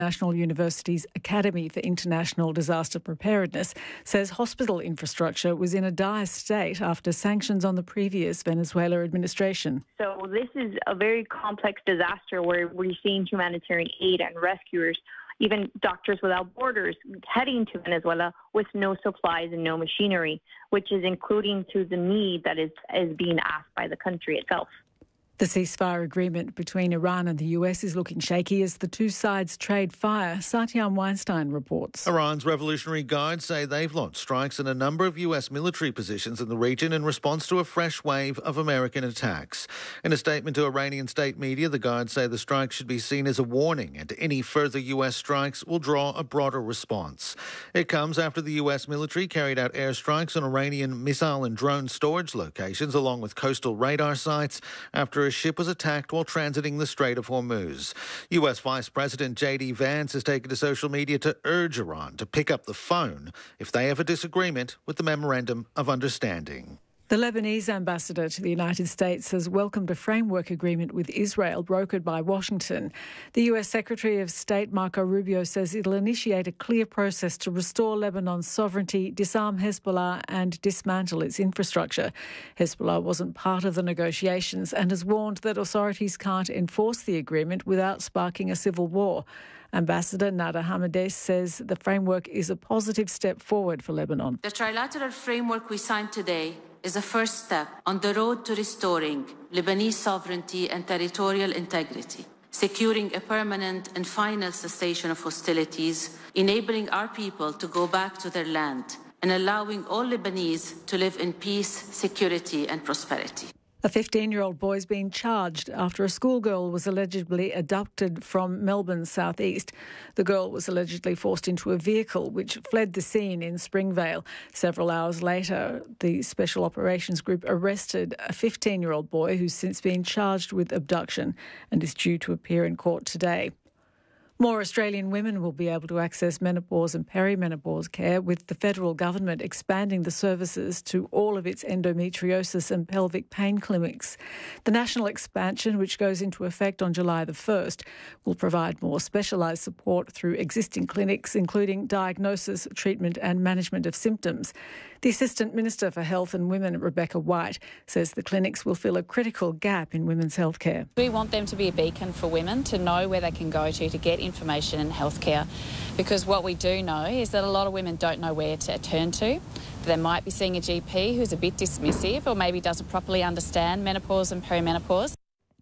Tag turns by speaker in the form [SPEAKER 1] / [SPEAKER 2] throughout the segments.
[SPEAKER 1] National University's Academy for International Disaster Preparedness says hospital infrastructure was in a dire state after sanctions on the previous Venezuela administration.
[SPEAKER 2] So this is a very complex disaster where we're seeing humanitarian aid and rescuers, even Doctors Without Borders, heading to Venezuela with no supplies and no machinery, which is including to the need that is being asked by the country itself.
[SPEAKER 1] The ceasefire agreement between Iran and the US is looking shaky as the two sides trade fire. Satyam Weinstein reports.
[SPEAKER 3] Iran's Revolutionary Guard say they've launched strikes in a number of US military positions in the region in response to a fresh wave of American attacks. In a statement to Iranian state media, the Guard say the strikes should be seen as a warning and any further US strikes will draw a broader response. It comes after the US military carried out airstrikes on Iranian missile and drone storage locations along with coastal radar sites after a ship was attacked while transiting the Strait of Hormuz. US Vice President J.D. Vance has taken to social media to urge Iran to pick up the phone if they have a disagreement with the Memorandum of Understanding.
[SPEAKER 1] The Lebanese ambassador to the United States has welcomed a framework agreement with Israel brokered by Washington. The US Secretary of State Marco Rubio says it'll initiate a clear process to restore Lebanon's sovereignty, disarm Hezbollah and dismantle its infrastructure. Hezbollah wasn't part of the negotiations and has warned that authorities can't enforce the agreement without sparking a civil war. Ambassador Nada Hamades says the framework is a positive step forward for Lebanon.
[SPEAKER 4] The trilateral framework we signed today is a first step on the road to restoring Lebanese sovereignty and territorial integrity, securing a permanent and final cessation of hostilities, enabling our people to go back to their land, and allowing all Lebanese to live in peace, security and prosperity.
[SPEAKER 1] A 15-year-old boy is being charged after a schoolgirl was allegedly abducted from Melbourne's southeast. The girl was allegedly forced into a vehicle which fled the scene in Springvale. Several hours later, the Special Operations Group arrested a 15-year-old boy who's since been charged with abduction and is due to appear in court today. More Australian women will be able to access menopause and perimenopause care, with the federal government expanding the services to all of its endometriosis and pelvic pain clinics. The national expansion, which goes into effect on July the 1st, will provide more specialised support through existing clinics, including diagnosis, treatment and management of symptoms. The Assistant Minister for Health and Women, Rebecca White, says the clinics will fill a critical gap in women's healthcare.
[SPEAKER 5] We want them to be a beacon for women to know where they can go to get information in healthcare, because what we do know is that a lot of women don't know where to turn to. They might be seeing a GP who's a bit dismissive or maybe doesn't properly understand menopause and perimenopause.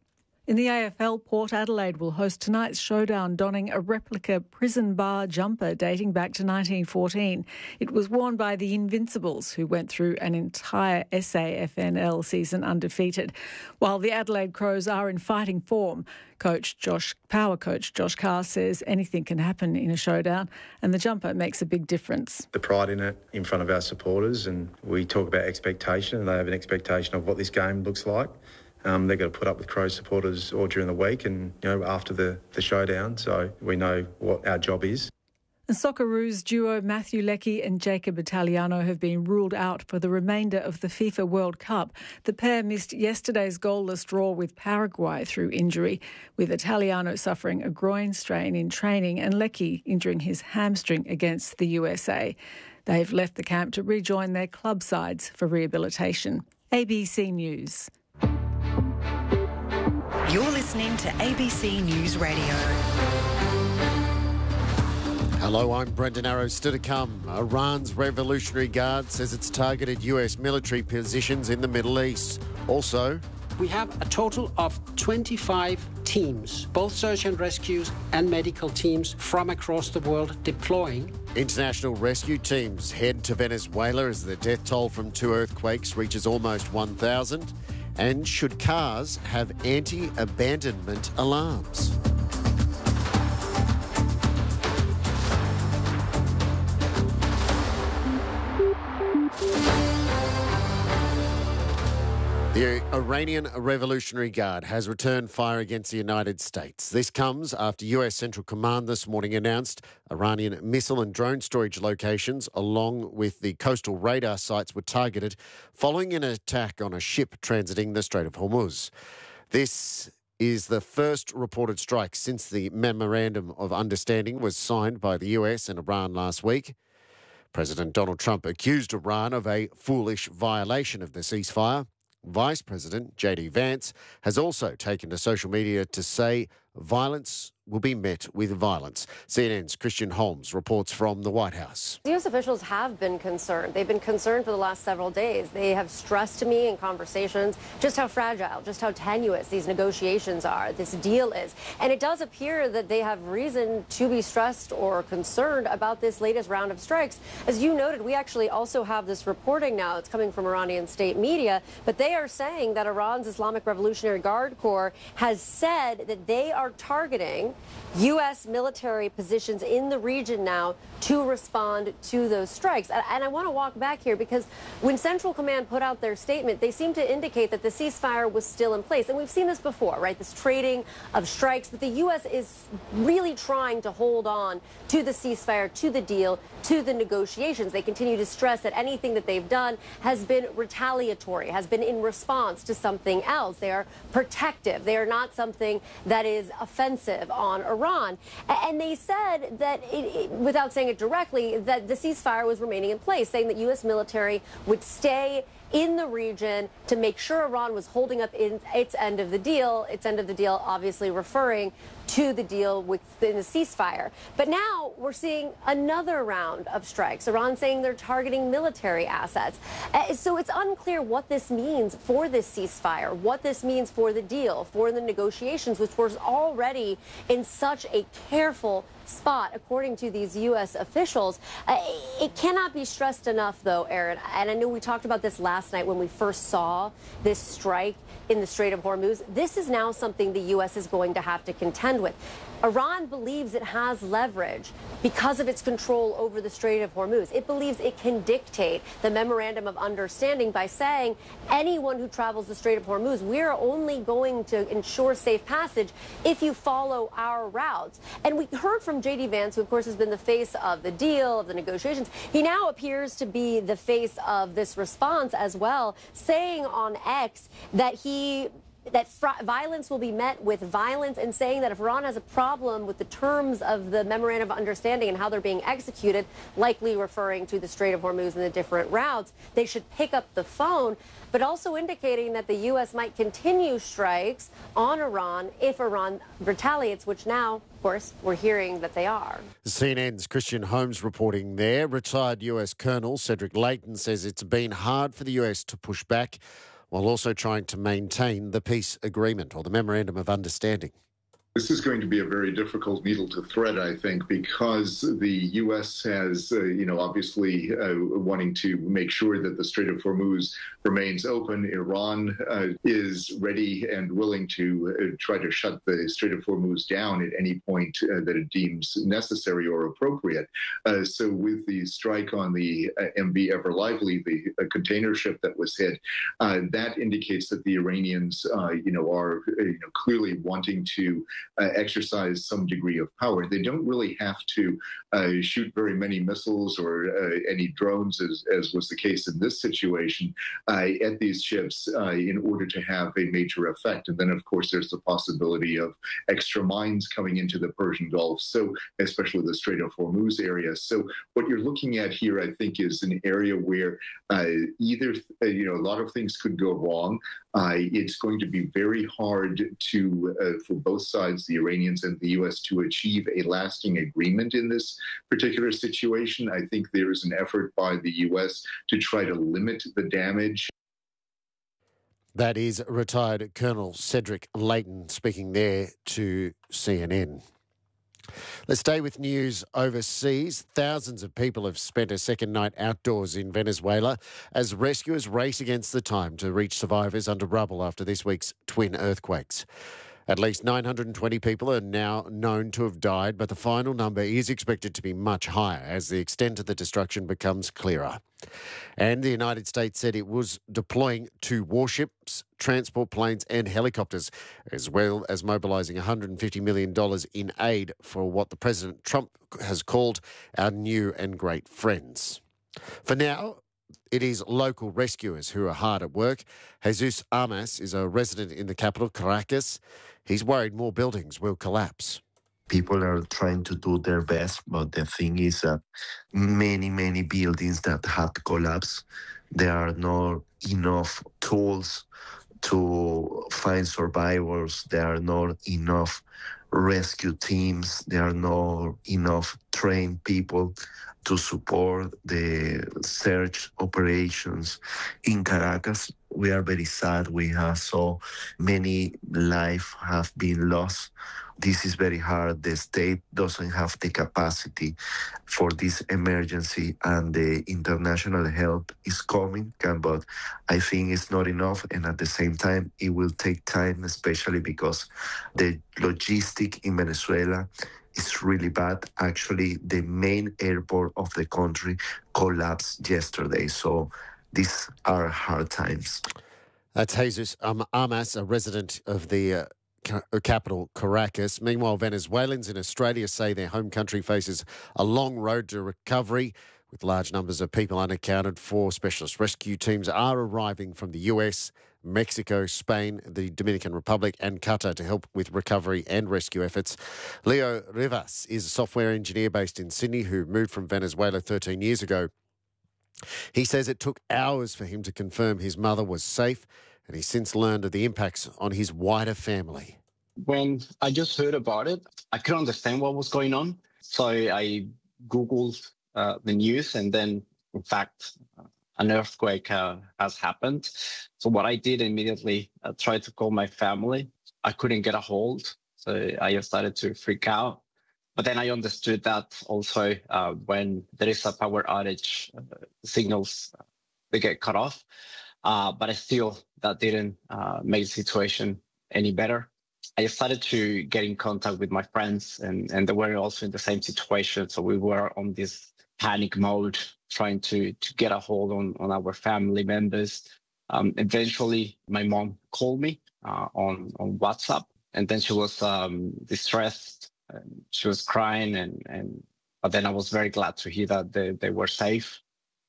[SPEAKER 1] In the AFL, Port Adelaide will host tonight's showdown donning a replica prison bar jumper dating back to 1914. It was worn by the Invincibles, who went through an entire SAFNL season undefeated. While the Adelaide Crows are in fighting form, power coach Josh Carr says anything can happen in a showdown, and the jumper makes a big difference.
[SPEAKER 6] The pride in it in front of our supporters, and we talk about expectation, and they have an expectation of what this game looks like. They're going to put up with Crows supporters all during the week and after the showdown, so we know what our job is.
[SPEAKER 1] And Socceroos duo Matthew Leckie and Jacob Italiano have been ruled out for the remainder of the FIFA World Cup. The pair missed yesterday's goalless draw with Paraguay through injury, with Italiano suffering a groin strain in training and Leckie injuring his hamstring against the USA. They've left the camp to rejoin their club sides for rehabilitation. ABC News.
[SPEAKER 7] You're listening to ABC News Radio.
[SPEAKER 8] Hello, I'm Brendan Arrows. Still to come, Iran's Revolutionary Guard says it's targeted US military positions in the Middle East. Also,
[SPEAKER 9] we have a total of 25 teams, both search and rescues and medical teams from across the world deploying.
[SPEAKER 8] International rescue teams head to Venezuela as the death toll from two earthquakes reaches almost 1,000. And should cars have anti-abandonment alarms? The Iranian Revolutionary Guard has returned fire against the United States. This comes after US Central Command this morning announced Iranian missile and drone storage locations along with the coastal radar sites were targeted following an attack on a ship transiting the Strait of Hormuz. This is the first reported strike since the Memorandum of Understanding was signed by the US and Iran last week. President Donald Trump accused Iran of a foolish violation of the ceasefire. Vice President J.D. Vance has also taken to social media to say violence will be met with violence. CNN's Christian Holmes reports from the White House.
[SPEAKER 10] U.S. officials have been concerned. They've been concerned for the last several days. They have stressed to me in conversations just how fragile, just how tenuous these negotiations are, this deal is. And it does appear that they have reason to be stressed or concerned about this latest round of strikes. As you noted, we actually also have this reporting now. It's coming from Iranian state media, but they are saying that Iran's Islamic Revolutionary Guard Corps has said that they are targeting U.S. military positions in the region now to respond to those strikes. And I want to walk back here because when Central Command put out their statement, they seemed to indicate that the ceasefire was still in place. And we've seen this before, right? This trading of strikes. But the U.S. is really trying to hold on to the ceasefire, to the deal, to the negotiations. They continue to stress that anything that they've done has been retaliatory, has been in response to something else. They are protective. They are not something that is offensive on Iran. And they said that, without saying it directly, that the ceasefire was remaining in place, saying that U.S. military would stay in the region to make sure Iran was holding up in its end of the deal, obviously referring to the deal within the ceasefire. But now we're seeing another round of strikes. Iran saying they're targeting military assets. So it's unclear what this means for this ceasefire, what this means for the deal, for the negotiations, which was already in such a careful spot, according to these U.S. officials. It cannot be stressed enough, though, Aaron, and I know we talked about this last night when we first saw this strike in the Strait of Hormuz. This is now something the U.S. is going to have to contend with. Iran believes it has leverage because of its control over the Strait of Hormuz. It believes it can dictate the Memorandum of Understanding by saying anyone who travels the Strait of Hormuz, we're only going to ensure safe passage if you follow our routes. And we heard from J.D. Vance, who of course has been the face of the deal, of the negotiations. He now appears to be the face of this response as well, saying on X that violence will be met with violence, and saying that if Iran has a problem with the terms of the Memorandum of Understanding and how they're being executed, likely referring to the Strait of Hormuz and the different routes, they should pick up the phone, but also indicating that the U.S. might continue strikes on Iran if Iran retaliates, which now, of course, we're hearing that they are.
[SPEAKER 8] CNN's Christian Holmes reporting there. Retired U.S. Colonel Cedric Leighton says it's been hard for the U.S. to push back while also trying to maintain the peace agreement or the Memorandum of Understanding.
[SPEAKER 11] This is going to be a very difficult needle to thread, I think, because the U.S. has, obviously wanting to make sure that the Strait of Hormuz remains open. Iran is ready and willing to try to shut the Strait of Hormuz down at any point that it deems necessary or appropriate. So with the strike on the MV Ever Lively, the container ship that was hit, that indicates that the Iranians, are clearly wanting to exercise some degree of power. They don't really have to shoot very many missiles or any drones, as was the case in this situation, at these ships in order to have a major effect. And then, of course, there's the possibility of extra mines coming into the Persian Gulf, so especially the Strait of Hormuz area. So what you're looking at here, I think, is an area where either, a lot of things could go wrong. It's going to be very hard for both sides, the Iranians and the U.S., to achieve a lasting agreement in this particular situation. I think there is an effort by the U.S. to try to limit the damage.
[SPEAKER 8] That is retired Colonel Cedric Leighton speaking there to CNN. Let's stay with news overseas. Thousands of people have spent a second night outdoors in Venezuela as rescuers race against the time to reach survivors under rubble after this week's twin earthquakes. At least 920 people are now known to have died, but the final number is expected to be much higher as the extent of the destruction becomes clearer. And the United States said it was deploying 2 warships, transport planes and helicopters, as well as mobilising $150 million in aid for what the President Trump has called our new and great friends. For now, It is local rescuers who are hard at work. Jesus Armas is a resident in the capital, Caracas. He's worried more buildings will collapse.
[SPEAKER 12] People are trying to do their best, but the thing is that many buildings that had collapsed, there are not enough tools to find survivors. There are not enough rescue teams. There are not enough trained people to support the search operations in Caracas. We are very sad. We have so many lives have been lost. This is very hard. The state doesn't have the capacity for this emergency, and the international help is coming, but I think it's not enough. And at the same time, it will take time, especially because the logistic in Venezuela is really bad. Actually, the main airport of the country collapsed yesterday. So these are hard times.
[SPEAKER 8] That's Jesus Armas, a resident of the capital, Caracas. Meanwhile, Venezuelans in Australia say their home country faces a long road to recovery, with large numbers of people unaccounted for. Specialist rescue teams are arriving from the US, Mexico, Spain, the Dominican Republic and Qatar to help with recovery and rescue efforts. Leo Rivas is a software engineer based in Sydney who moved from Venezuela 13 years ago. He says it took hours for him to confirm his mother was safe, and he's since learned of the impacts on his wider family.
[SPEAKER 13] When I just heard about it, I couldn't understand what was going on. So I Googled the news, and then, in fact, an earthquake has happened. So what I did immediately, I tried to call my family. I couldn't get a hold, so I started to freak out. But then I understood that also when there is a power outage, signals, they get cut off. But that didn't make the situation any better. I started to get in contact with my friends, and they were also in the same situation. So we were on this panic mode, trying to get a hold on our family members. Eventually, my mom called me on WhatsApp, and then she was distressed. She was crying, but then I was very glad to hear that they were safe.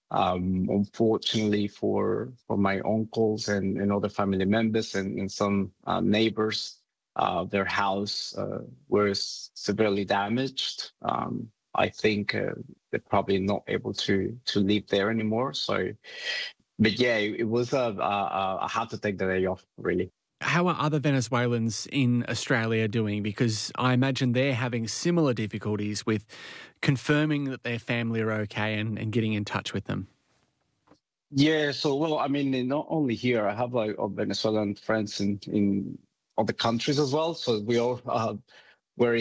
[SPEAKER 13] Unfortunately for my uncles and other family members and some neighbors, their house was severely damaged. I think they're probably not able to live there anymore. So, but yeah, it was I had to take the day off, really.
[SPEAKER 14] How are other Venezuelans in Australia doing? Because I imagine they're having similar difficulties with confirming that their family are okay and getting in touch with them.
[SPEAKER 13] Yeah, so, well, I mean, not only here, I have like Venezuelan friends in other countries as well. So we all were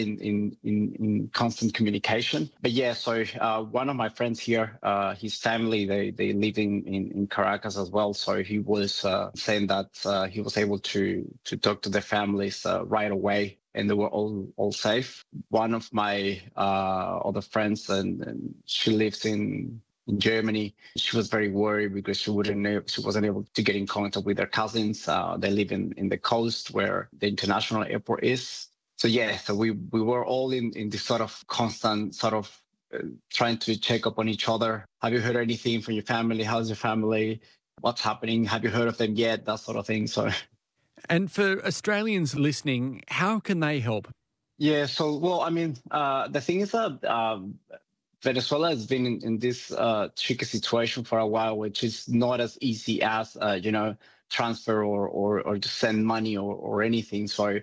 [SPEAKER 13] in constant communication. But yeah, so one of my friends here, his family, they live in Caracas as well. So he was saying that he was able to talk to their families right away, and they were all safe. One of my other friends, and she lives in Germany. She was very worried because she wasn't able to get in contact with their cousins. They live in the coast where the international airport is. So yeah, so we were all in this sort of constant sort of trying to check up on each other. Have you heard anything from your family? How's your family? What's happening? Have you heard of them yet? That sort of thing. So.
[SPEAKER 14] And for Australians listening, how can they help?
[SPEAKER 13] Yeah, so, well, I mean, the thing is that Venezuela has been in this tricky situation for a while, which is not as easy as, transfer or to send money or anything. So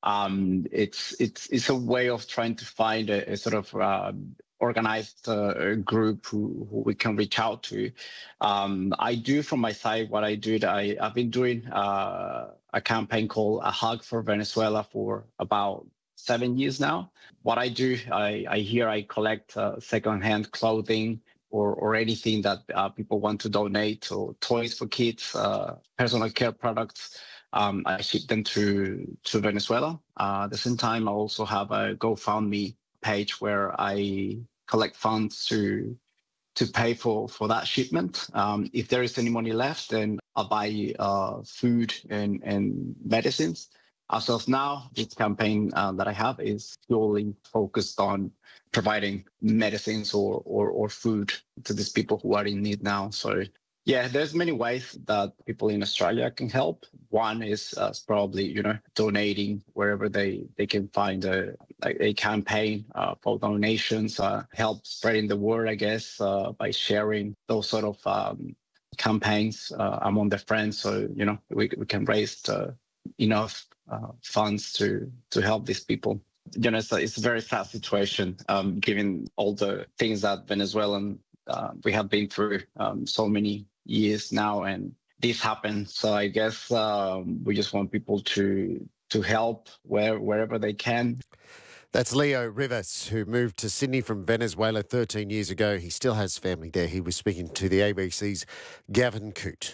[SPEAKER 13] it's a way of trying to find a sort of organized group who we can reach out to. I do from my side what I do. I've been doing a campaign called A Hug for Venezuela for about 7 years now. What I do, I collect secondhand clothing or anything that people want to donate, or toys for kids, personal care products. I ship them to Venezuela. At the same time, I also have a GoFundMe page where I collect funds to pay for that shipment. If there is any money left, then I'll buy food and medicines. As of now, this campaign that I have is purely focused on providing medicines or food to these people who are in need now. So Yeah, there's many ways that people in Australia can help. One is probably, donating wherever they can find a campaign for donations, help spreading the word, I guess, by sharing those sort of campaigns among their friends. So, we can raise enough funds to help these people. It's a very sad situation, given all the things that Venezuelan we have been through so many years now, and this happened. So I guess we just want people to help wherever they can.
[SPEAKER 8] That's Leo Rivas, who moved to Sydney from Venezuela 13 years ago. He still has family there. He was speaking to the ABC's Gavin Coote.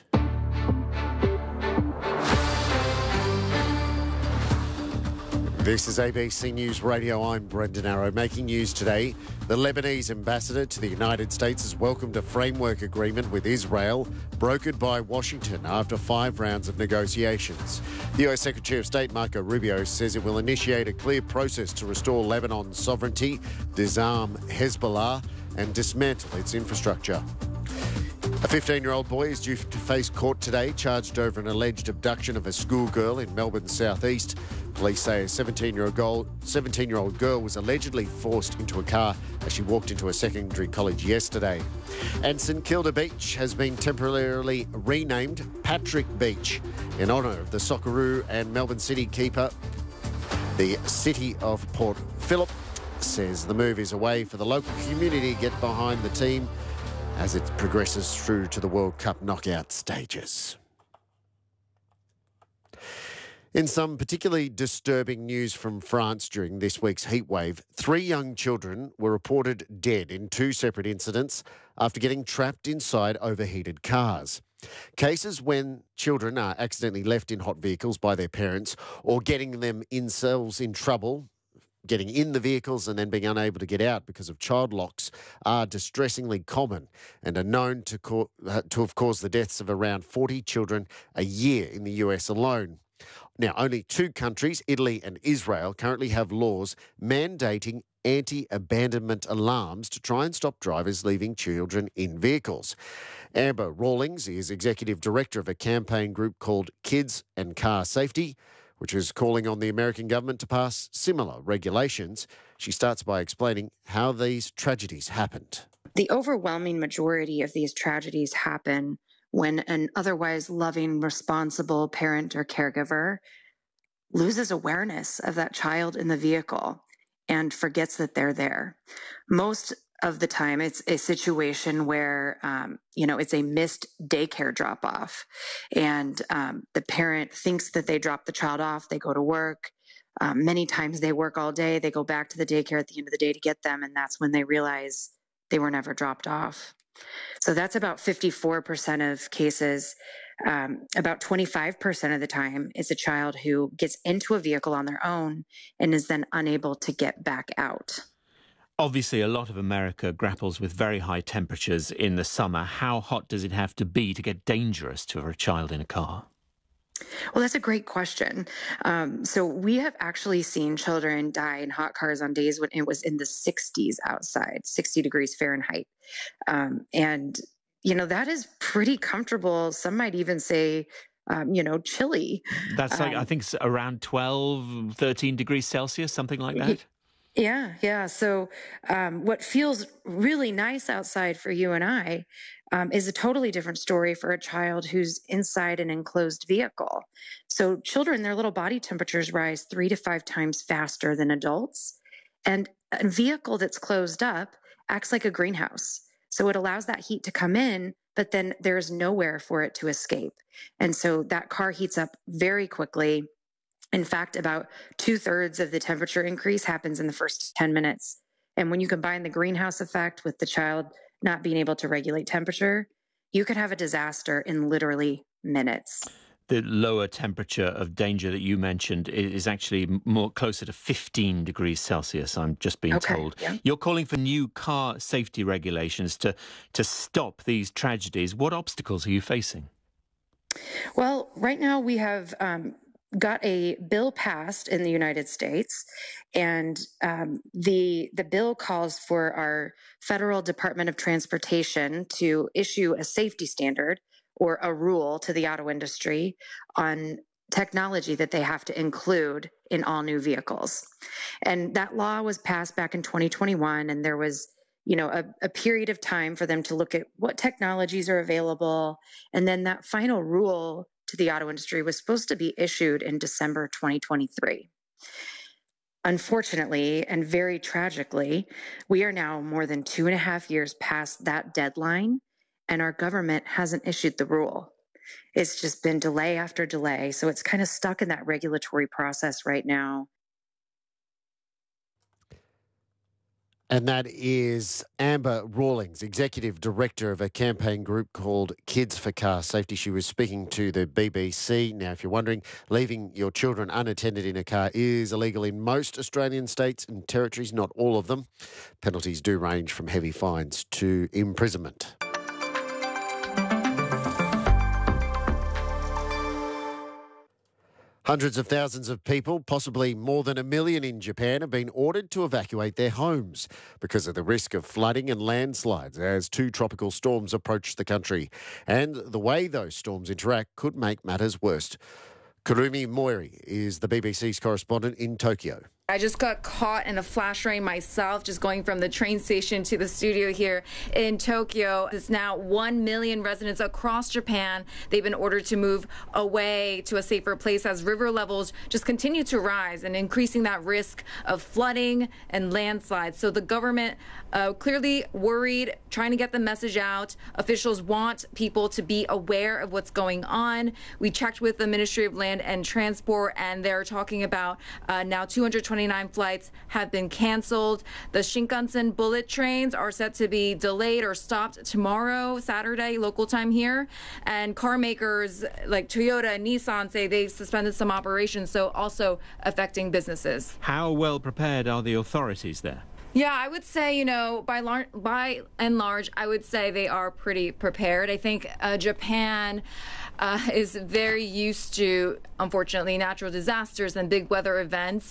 [SPEAKER 8] This is ABC News Radio. I'm Brendan Arrow. Making news today, the Lebanese ambassador to the United States has welcomed a framework agreement with Israel brokered by Washington after 5 rounds of negotiations. The US Secretary of State Marco Rubio says it will initiate a clear process to restore Lebanon's sovereignty, disarm Hezbollah and dismantle its infrastructure. A 15-year-old boy is due to face court today, charged over an alleged abduction of a schoolgirl in Melbourne's southeast. Police say a 17-year-old girl was allegedly forced into a car as she walked into a secondary college yesterday. And St Kilda Beach has been temporarily renamed Patrick Beach in honour of the Socceroo and Melbourne City keeper. The City of Port Phillip says the move is a way for the local community to get behind the team as it progresses through to the World Cup knockout stages. In some particularly disturbing news from France during this week's heatwave, 3 young children were reported dead in 2 separate incidents after getting trapped inside overheated cars. Cases when children are accidentally left in hot vehicles by their parents or getting themselves in trouble, getting in the vehicles and then being unable to get out because of child locks are distressingly common and are known to have caused the deaths of around 40 children a year in the US alone. Now, only 2 countries, Italy and Israel, currently have laws mandating anti-abandonment alarms to try and stop drivers leaving children in vehicles. Amber Rawlings is executive director of a campaign group called Kids and Car Safety, which is calling on the American government to pass similar regulations. She starts by explaining how these tragedies happened.
[SPEAKER 15] The overwhelming majority of these tragedies happen when an otherwise loving, responsible parent or caregiver loses awareness of that child in the vehicle and forgets that they're there. Most of the time, it's a situation where, it's a missed daycare drop-off. And the parent thinks that they dropped the child off, they go to work. Many times they work all day, they go back to the daycare at the end of the day to get them, and that's when they realize they were never dropped off. So that's about 54% of cases. About 25% of the time, it's a child who gets into a vehicle on their own and is then unable to get back out.
[SPEAKER 16] Obviously, a lot of America grapples with very high temperatures in the summer. How hot does it have to be to get dangerous to a child in a car?
[SPEAKER 15] Well, that's a great question. So we have actually seen children die in hot cars on days when it was in the 60s outside, 60 degrees Fahrenheit. And that is pretty comfortable. Some might even say, chilly.
[SPEAKER 16] That's I think, around 12, 13 degrees Celsius, something like that.
[SPEAKER 15] Yeah. So what feels really nice outside for you and I is a totally different story for a child who's inside an enclosed vehicle. So children, their little body temperatures rise 3 to 5 times faster than adults. And a vehicle that's closed up acts like a greenhouse. So it allows that heat to come in, but then there's nowhere for it to escape. And so that car heats up very quickly. In fact, about 2/3 of the temperature increase happens in the first 10 minutes. And when you combine the greenhouse effect with the child not being able to regulate temperature, you could have a disaster in literally minutes.
[SPEAKER 16] The lower temperature of danger that you mentioned is actually more closer to 15 degrees Celsius, I'm just being told.
[SPEAKER 15] Yeah.
[SPEAKER 16] You're calling for new car safety regulations to stop these tragedies. What obstacles are you facing?
[SPEAKER 15] Well, right now we have got a bill passed in the United States, and the bill calls for our Federal Department of Transportation to issue a safety standard or a rule to the auto industry on technology that they have to include in all new vehicles. And that law was passed back in 2021, and there was a period of time for them to look at what technologies are available. And then that final rule to the auto industry was supposed to be issued in December 2023. Unfortunately, and very tragically, we are now more than 2.5 years past that deadline, and our government hasn't issued the rule. It's just been delay after delay, so it's kind of stuck in that regulatory process right now.
[SPEAKER 8] And that is Amber Rawlings, Executive Director of a campaign group called Kids for Car Safety. She was speaking to the BBC. Now, if you're wondering, leaving your children unattended in a car is illegal in most Australian states and territories, not all of them. Penalties do range from heavy fines to imprisonment. Hundreds of thousands of people, possibly more than 1 million in Japan, have been ordered to evacuate their homes because of the risk of flooding and landslides as 2 tropical storms approach the country. And the way those storms interact could make matters worse. Kurumi Mori is the BBC's correspondent in Tokyo.
[SPEAKER 17] I just got caught in a flash rain myself, just going from the train station to the studio here in Tokyo. It's now 1 million residents across Japan. They've been ordered to move away to a safer place as river levels just continue to rise and increasing that risk of flooding and landslides. So the government clearly worried, trying to get the message out. Officials want people to be aware of what's going on. We checked with the Ministry of Land and Transport, and they're talking about now 229 flights have been canceled. The Shinkansen bullet trains are set to be delayed or stopped tomorrow, Saturday, local time here. And car makers like Toyota and Nissan say they've suspended some operations, so also affecting businesses.
[SPEAKER 16] How well prepared are the authorities there?
[SPEAKER 17] Yeah, I would say, by and large, I would say they are pretty prepared. I think Japan is very used to, unfortunately, natural disasters and big weather events.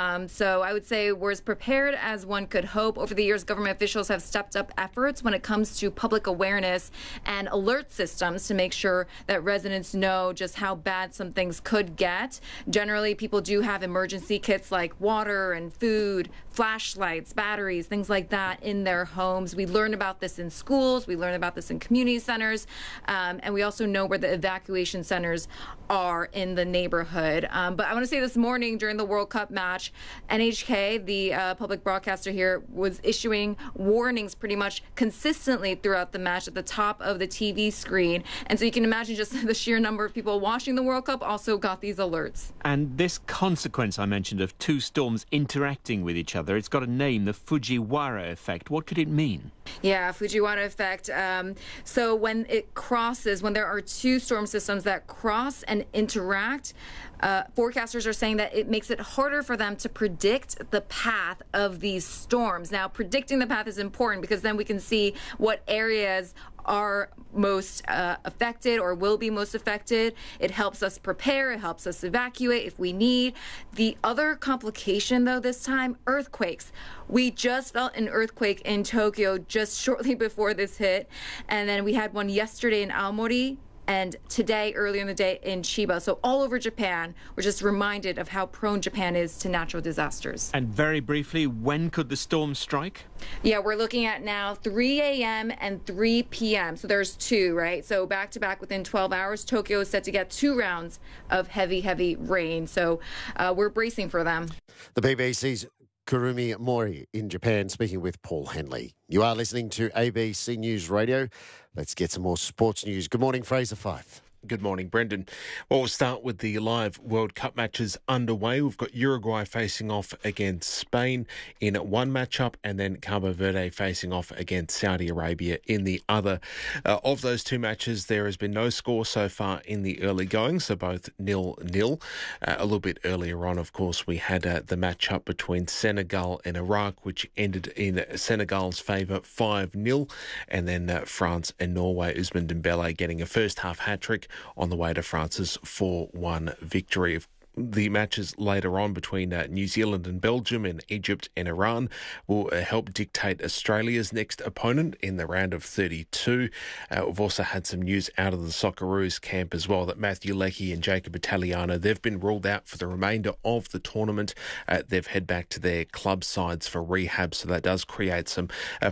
[SPEAKER 17] So I would say we're as prepared as one could hope. Over the years, government officials have stepped up efforts when it comes to public awareness and alert systems to make sure that residents know just how bad some things could get. Generally, people do have emergency kits like water and food, flashlights, batteries, things like that in their homes. We learn about this in schools. We learn about this in community centers. And we also know where the evacuation centers are in the neighborhood. But I want to say this morning during the World Cup match, NHK, the public broadcaster here, was issuing warnings pretty much consistently throughout the match at the top of the TV screen. And so you can imagine just the sheer number of people watching the World Cup also got these alerts.
[SPEAKER 16] And this consequence I mentioned of 2 storms interacting with each other, it's got a name, the Fujiwara effect. What could it mean?
[SPEAKER 17] Yeah, Fujiwara effect. So when there are 2 storm systems that cross and interact, forecasters are saying that it makes it harder for them to predict the path of these storms. Now, predicting the path is important because then we can see what areas are most affected or will be most affected. It helps us prepare. It helps us evacuate if we need. The other complication, though, this time, earthquakes. We just felt an earthquake in Tokyo just shortly before this hit. And then we had one yesterday in Aomori, and today, earlier in the day, in Chiba. So all over Japan, we're just reminded of how prone Japan is to natural disasters.
[SPEAKER 16] And very briefly, when could the storm strike?
[SPEAKER 17] Yeah, we're looking at now 3 a.m. and 3 p.m. So there's 2, right? So back to back within 12 hours, Tokyo is set to get 2 rounds of heavy, heavy rain. So we're bracing for them.
[SPEAKER 8] The BBC's Kurumi Mori in Japan speaking with Paul Henley. You are listening to ABC News Radio. Let's get some more sports news. Good morning, Fraser Fyfe.
[SPEAKER 18] Good morning, Brendan. Well, we'll start with the live World Cup matches underway. We've got Uruguay facing off against Spain in one matchup, and then Cabo Verde facing off against Saudi Arabia in the other. Of those 2 matches, there has been no score so far in the early going, so both 0-0. A little bit earlier on, of course, we had the matchup between Senegal and Iraq, which ended in Senegal's favour 5-0, and then France and Norway, Ousmane Dembele getting a first-half hat-trick on the way to France's 4-1 victory. the matches later on between New Zealand and Belgium and Egypt and Iran will help dictate Australia's next opponent in the round of 32. We've also had some news out of the Socceroos camp as well that Matthew Leckie and Jacob Italiano, they've been ruled out for the remainder of the tournament. They've head back to their club sides for rehab, so that does create some